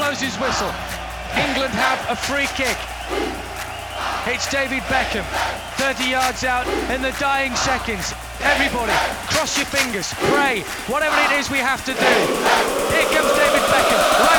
blows his whistle. England have a free kick. It's David Beckham, 30 yards out in the dying seconds. Everybody, cross your fingers, pray, whatever it is we have to do. Here comes David Beckham.